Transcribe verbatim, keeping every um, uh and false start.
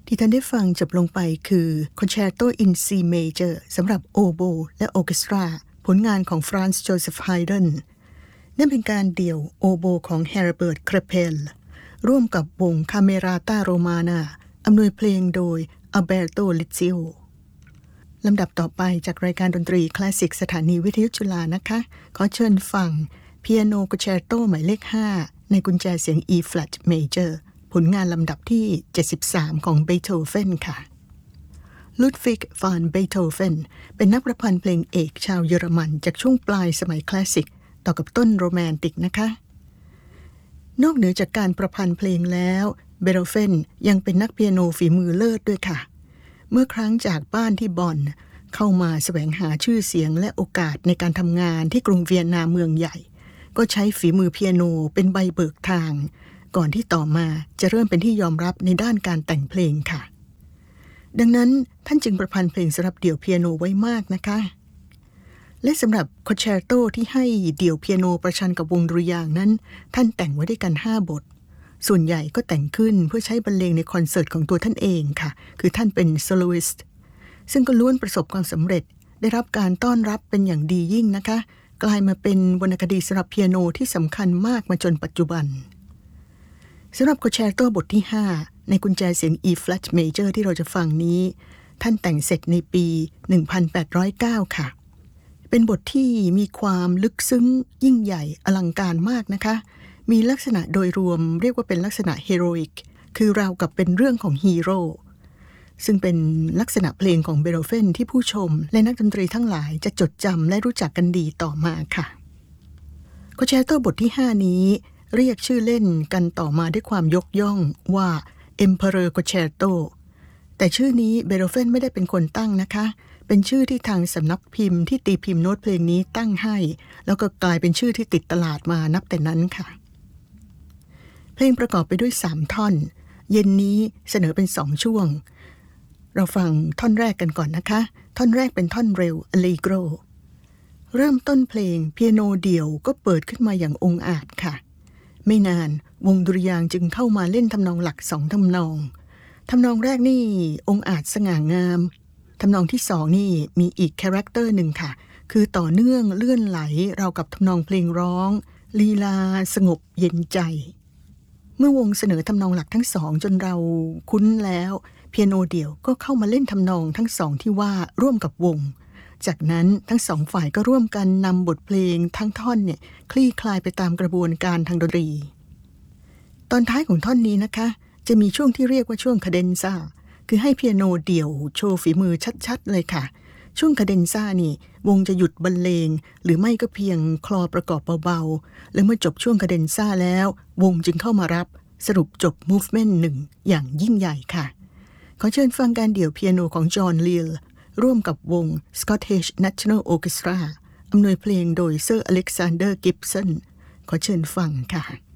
ที่ท่านได้ฟังจบลงไปคือ Concerto in C Major สำหรับโอโบและออร์เคสตราผลงานของ Franz Joseph Haydn นั่นเป็นการเดี่ยวโอโบของ Herbert Krepel ร่วมกับวง Camerata Romana อำนวยเพลงโดย Alberto Lizzio ลำดับต่อไปจากรายการดนตรีคลาสสิกสถานีวิทยุจุฬานะคะขอเชิญฟัง Piano Concerto หมายเลขห้าในกุญแจเสียง E flat major ผลงานลำดับที่เจ็ดสิบสามของเบโธเฟนค่ะลุดวิก ฟาน เบโธเฟนเป็นนักประพันธ์เพลงเอกชาวเยอรมันจากช่วงปลายสมัยคลาสสิกต่อกับต้นโรแมนติกนะคะนอกเหนือจากการประพันธ์เพลงแล้วเบโธเฟนยังเป็นนักเปียโนฝีมือเลิศด้วยค่ะเมื่อครั้งจากบ้านที่บอนเข้ามาแสวงหาชื่อเสียงและโอกาสในการทำงานที่กรุงเวียนนาเมืองใหญ่ก็ใช้ฝีมือเปียโนเป็นใบเบิกทางก่อนที่ต่อมาจะเริ่มเป็นที่ยอมรับในด้านการแต่งเพลงค่ะดังนั้นท่านจึงประพันธ์เพลงสำหรับเดี่ยวเปียโนไว้มากนะคะและสำหรับคอนแชร์โตที่ให้เดี่ยวเปียโนประชันกับวงดุริยางค์นั้นท่านแต่งไว้ด้วยกันห้าบทส่วนใหญ่ก็แต่งขึ้นเพื่อใช้บรรเลงในคอนเสิร์ตของตัวท่านเองค่ะคือท่านเป็นโซโลอิสต์ซึ่งก็ล้วนประสบความสำเร็จได้รับการต้อนรับเป็นอย่างดียิ่งนะคะกลายมาเป็นวรรณคดีสำหรับเปียโนที่สำคัญมากมาจนปัจจุบันสำหรับคอนแชร์โตบทที่ห้าในกุญแจเสียง E flat major ที่เราจะฟังนี้ท่านแต่งเสร็จในปีหนึ่งพันแปดร้อยเก้าค่ะเป็นบทที่มีความลึกซึ้งยิ่งใหญ่อลังการมากนะคะมีลักษณะโดยรวมเรียกว่าเป็นลักษณะ heroic คือราวกับเป็นเรื่องของฮีโร่ซึ่งเป็นลักษณะเพลงของเบโธเฟนที่ผู้ชมและนักดนตรีทั้งหลายจะจดจำและรู้จักกันดีต่อมาค่ะคอนแชร์โตบทที่ห้านี้เรียกชื่อเล่นกันต่อมาด้วยความยกย่องว่า Emperor Concerto แต่ชื่อนี้เบโธเฟนไม่ได้เป็นคนตั้งนะคะเป็นชื่อที่ทางสำนักพิมพ์ที่ตีพิมพ์โน้ตเพลงนี้ตั้งให้แล้วก็กลายเป็นชื่อที่ติดตลาดมานับแต่นั้นค่ะเพลงประกอบไปด้วยสามท่อนเย็นนี้เสนอเป็นสองช่วงเราฟังท่อนแรกกันก่อนนะคะท่อนแรกเป็นท่อนเร็ว Allegro เริ่มต้นเพลงเปียโนเดี่ยวก็เปิดขึ้นมาอย่างองอาจค่ะไม่นานวงดุริยางค์จึงเข้ามาเล่นทำนองหลักสองทำนองทำนองแรกนี่องอาจสง่างามทำนองที่สองนี่มีอีกคาแรคเตอร์หนึ่งค่ะคือต่อเนื่องเลื่อนไหลราวกับทำนองเพลงร้องลีลาสงบเย็นใจเมื่อวงเสนอทำนองหลักทั้งสองจนเราคุ้นแล้วเปียโนเดี่ยวก็เข้ามาเล่นทำนองทั้งสองที่ว่าร่วมกับวงจากนั้นทั้งสองฝ่ายก็ร่วมกันนำบทเพลงทั้งท่อนเนี่ยคลี่คลายไปตามกระบวนการทางดนตรีตอนท้ายของท่อนนี้นะคะจะมีช่วงที่เรียกว่าช่วงคาเดนซ่าคือให้เปียโนเดี่ยวโชว์ฝีมือชัดๆเลยค่ะช่วงคาเดนซ่านี่วงจะหยุดบรรเลงหรือไม่ก็เพียงคลอประกอบเบาๆแล้วเมื่อจบช่วงคาเดนซ่าแล้ววงจึงเข้ามารับสรุปจบ movement หนึ่งอย่างยิ่งใหญ่ค่ะขอเชิญฟังการเดี่ยวเปียโนของจอห์นลีลร่วมกับวง Scottish National Orchestra อำนวยเพลงโดยเซอร์อเล็กซานเดอร์กิบสันขอเชิญฟังค่ะ